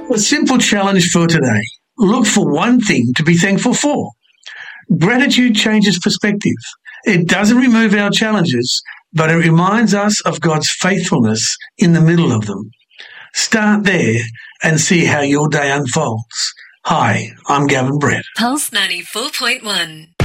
A simple challenge for today. Look for one thing to be thankful for. Gratitude changes perspective. It doesn't remove our challenges, but it reminds us of God's faithfulness in the middle of them. Start there and see how your day unfolds. Hi, I'm Gavin Brett. Pulse 94.1.